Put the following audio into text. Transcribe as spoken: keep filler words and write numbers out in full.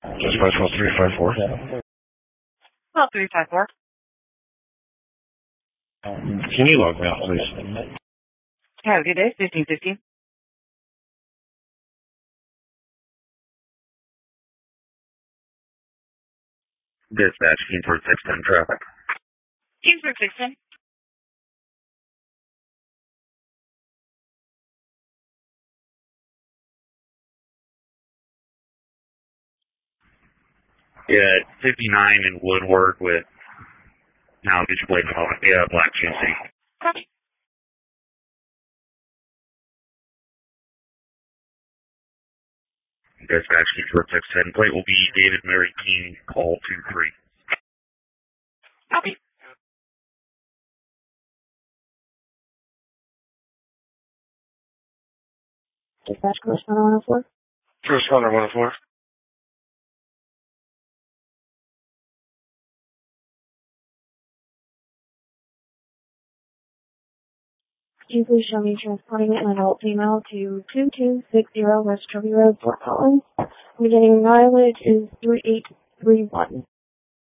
Dispatch one three five four. one three five four. Can you log me out, please? Have a good day. fifteen fifteen. Dispatch, Kingsford six ten traffic. Kingsford six ten. Yeah, fifty-nine in Woodward with, now get your plate on. Yeah, Black G M C. Copy. Dispatch, Kingsford six ten. Plate will be David Mary King, call two three. Copy. Dispatch, correspondent one oh four. Correspondent one oh four. Could you please show me transporting an adult female to two two six zero West Trophy Road, Fort Collins? Beginning mileage is three eight three one.